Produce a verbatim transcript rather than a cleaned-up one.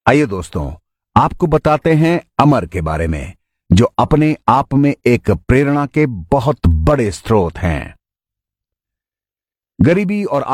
आइए दोस्तों, आपको बताते हैं अमर के बारे में, जो अपने आप में एक प्रेरणा के बहुत बड़े स्रोत हैं। गरीबी और